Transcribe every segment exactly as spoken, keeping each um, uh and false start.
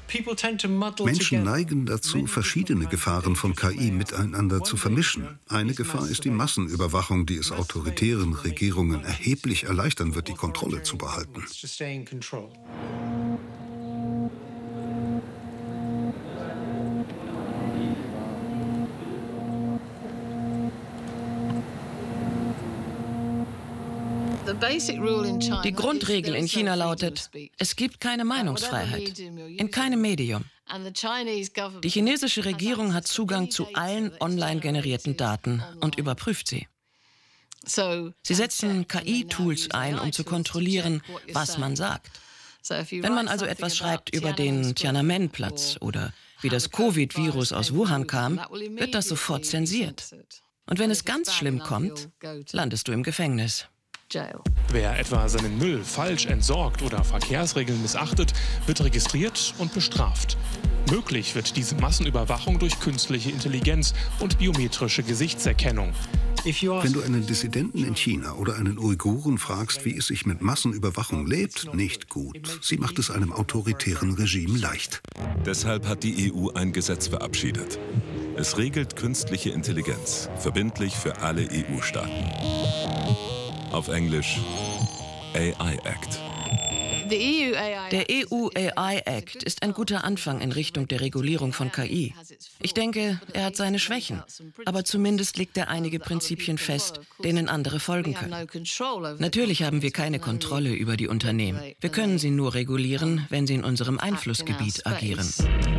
Menschen neigen dazu, verschiedene Gefahren von K I miteinander zu vermischen. Eine Gefahr ist die Massenüberwachung, die es autoritären Regierungen erheblich erleichtern wird, die Kontrolle zu behalten. Die Grundregel in China lautet, es gibt keine Meinungsfreiheit, in keinem Medium. Die chinesische Regierung hat Zugang zu allen online generierten Daten und überprüft sie. Sie setzen K I-Tools ein, um zu kontrollieren, was man sagt. Wenn man also etwas schreibt über den Tiananmen-Platz oder wie das Covid-Virus aus Wuhan kam, wird das sofort zensiert. Und wenn es ganz schlimm kommt, landest du im Gefängnis. Wer etwa seinen Müll falsch entsorgt oder Verkehrsregeln missachtet, wird registriert und bestraft. Möglich wird diese Massenüberwachung durch künstliche Intelligenz und biometrische Gesichtserkennung. Wenn du einen Dissidenten in China oder einen Uiguren fragst, wie es sich mit Massenüberwachung lebt, nicht gut. Sie macht es einem autoritären Regime leicht. Deshalb hat die E U ein Gesetz verabschiedet. Es regelt künstliche Intelligenz, verbindlich für alle E U-Staaten. Auf Englisch A I Act. Der E U A I Act ist ein guter Anfang in Richtung der Regulierung von K I. Ich denke, er hat seine Schwächen, aber zumindest legt er einige Prinzipien fest, denen andere folgen können. Natürlich haben wir keine Kontrolle über die Unternehmen. Wir können sie nur regulieren, wenn sie in unserem Einflussgebiet agieren.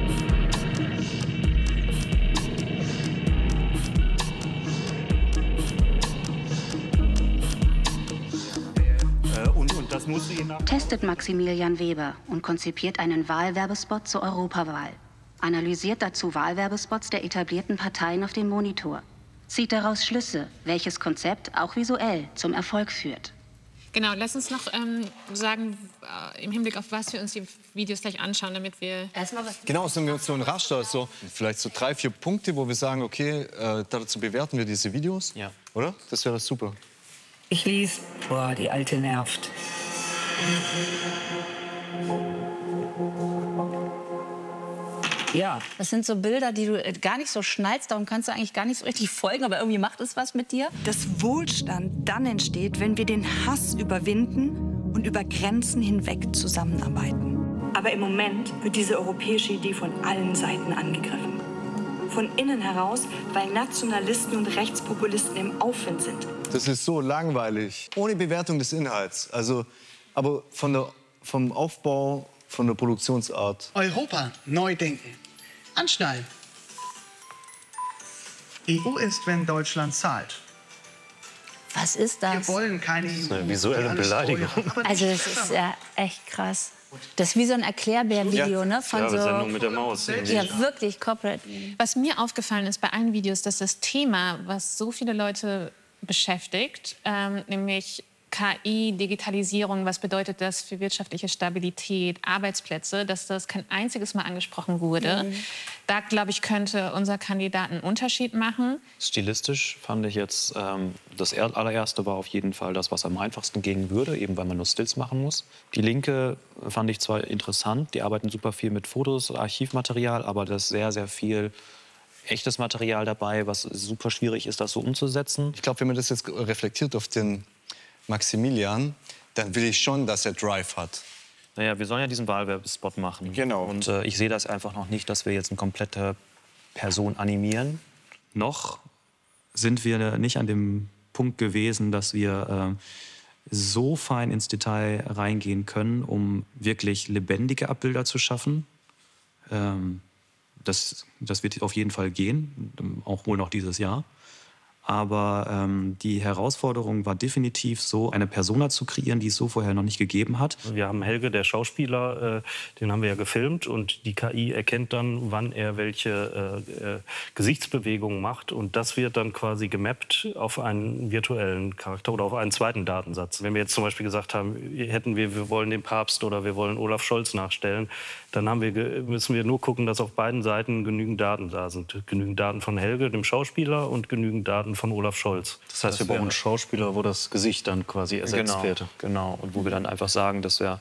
Testet Maximilian Weber und konzipiert einen Wahlwerbespot zur Europawahl. Analysiert dazu Wahlwerbespots der etablierten Parteien auf dem Monitor. Zieht daraus Schlüsse, welches Konzept auch visuell zum Erfolg führt. Genau, lass uns noch ähm, sagen, äh, im Hinblick auf was wir uns die Videos gleich anschauen, damit wir erstmal was... Genau, so ein, so ein Raster, so vielleicht so drei, vier Punkte, wo wir sagen, okay, äh, dazu bewerten wir diese Videos, ja. Oder? Das wäre super. Ich lies, boah, die Alte nervt. Ja. Das sind so Bilder, die du gar nicht so schnallst, darum kannst du eigentlich gar nicht so richtig folgen, aber irgendwie macht es was mit dir. Dass Wohlstand dann entsteht, wenn wir den Hass überwinden und über Grenzen hinweg zusammenarbeiten. Aber im Moment wird diese europäische Idee von allen Seiten angegriffen. Von innen heraus, weil Nationalisten und Rechtspopulisten im Aufwind sind. Das ist so langweilig, ohne Bewertung des Inhalts. Also, aber von der, vom Aufbau, von der Produktionsart. Europa neu denken. Anschnallen. E U ist, wenn Deutschland zahlt. Was ist das? Wir wollen keine E U. Das ist eine visuelle Beleidigung. Also das ist ja echt krass. Das ist wie so ein Erklärbär-Video, ja. ne? Von ja, so, Sendung mit der Maus. Ja, wirklich, corporate. Was mir aufgefallen ist bei allen Videos, dass das Thema, was so viele Leute beschäftigt, ähm, nämlich K I, Digitalisierung, was bedeutet das für wirtschaftliche Stabilität, Arbeitsplätze, dass das kein einziges Mal angesprochen wurde. Mhm. Da, glaube ich, könnte unser Kandidat einen Unterschied machen. Stilistisch fand ich jetzt, ähm, das allererste war auf jeden Fall das, was am einfachsten gehen würde, eben weil man nur Stills machen muss. Die Linke fand ich zwar interessant, die arbeiten super viel mit Fotos, Archivmaterial, aber da ist sehr, sehr viel echtes Material dabei, was super schwierig ist, das so umzusetzen. Ich glaube, wenn man das jetzt reflektiert auf den Maximilian, dann will ich schon, dass er Drive hat. Naja, wir sollen ja diesen Wahlwerbespot machen. Genau. Und äh, ich sehe das einfach noch nicht, dass wir jetzt eine komplette Person animieren. Noch sind wir nicht an dem Punkt gewesen, dass wir äh, so fein ins Detail reingehen können, um wirklich lebendige Abbilder zu schaffen. Ähm, das, das wird auf jeden Fall gehen, auch wohl noch dieses Jahr. Aber ähm, die Herausforderung war definitiv so, eine Persona zu kreieren, die es so vorher noch nicht gegeben hat. Wir haben Helge, der Schauspieler, äh, den haben wir ja gefilmt. Und die K I erkennt dann, wann er welche äh, äh, Gesichtsbewegungen macht. Und das wird dann quasi gemappt auf einen virtuellen Charakter oder auf einen zweiten Datensatz. Wenn wir jetzt zum Beispiel gesagt haben, hätten wir, wir wollen den Papst oder wir wollen Olaf Scholz nachstellen, dann haben wir, müssen wir nur gucken, dass auf beiden Seiten genügend Daten da sind. Genügend Daten von Helge, dem Schauspieler, und genügend Daten von Olaf Scholz. Das heißt, wir brauchen Schauspieler, wo das Gesicht dann quasi ersetzt genau. wird. Genau, und wo wir dann einfach sagen, dass wir